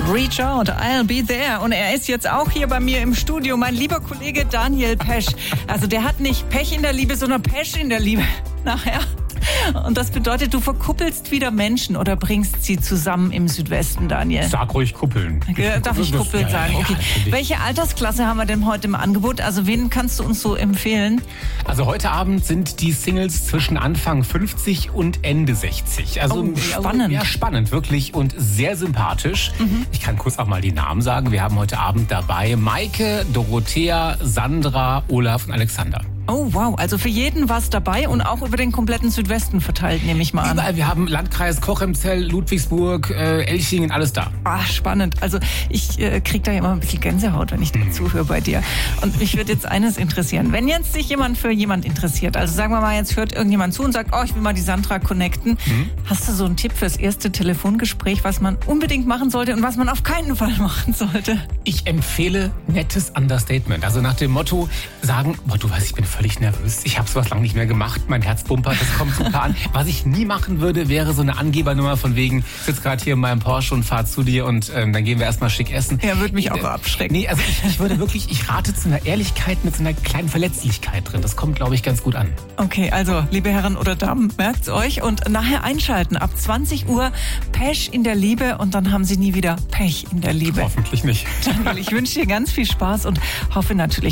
Reach out, I'll be there. Und er ist jetzt auch hier bei mir im Studio, mein lieber Kollege Daniel Pesch. Also der hat nicht Pech in der Liebe, sondern Pesch in der Liebe nachher. Und das bedeutet, du verkuppelst wieder Menschen oder bringst sie zusammen im Südwesten, Daniel? Sag ruhig kuppeln. Darf ich kuppeln sagen? Okay. Ja, welche Altersklasse haben wir denn heute im Angebot? Also wen kannst du uns so empfehlen? Also heute Abend sind die Singles zwischen Anfang 50 und Ende 60. Also spannend. Ja, spannend, wirklich und sehr sympathisch. Ich kann kurz auch mal die Namen sagen. Wir haben heute Abend dabei Maike, Dorothea, Sandra, Olaf und Alexander. Oh wow, also für jeden was dabei und auch über den kompletten Südwesten verteilt, nehme ich mal an. Überall, wir haben Landkreis Cochem-Zell, Ludwigsburg, Elchingen, alles da. Ach, spannend. Also ich kriege da immer ein bisschen Gänsehaut, wenn ich da zuhöre bei dir. Und mich würde jetzt eines interessieren. Wenn jetzt sich jemand für jemand interessiert, also sagen wir mal, jetzt hört irgendjemand zu und sagt, oh, ich will mal die Sandra connecten. Hast du so einen Tipp fürs erste Telefongespräch, was man unbedingt machen sollte und was man auf keinen Fall machen sollte? Ich empfehle nettes Understatement. Also nach dem Motto sagen, boah, du weißt, ich bin völlig nervös. Ich habe sowas lange nicht mehr gemacht. Mein Herz pumpert, das kommt super an. Was ich nie machen würde, wäre so eine Angebernummer von wegen, ich sitze gerade hier in meinem Porsche und fahre zu dir und dann gehen wir erstmal schick essen. Ja, würde mich auch abschrecken. Nee, also ich würde wirklich, ich rate zu einer Ehrlichkeit mit so einer kleinen Verletzlichkeit drin. Das kommt, glaube ich, ganz gut an. Okay, also liebe Herren oder Damen, merkt's euch und nachher einschalten. Ab 20 Uhr Pech in der Liebe und dann haben Sie nie wieder Pech in der Liebe. Hoffentlich nicht. Daniel, ich wünsche dir ganz viel Spaß und hoffe natürlich,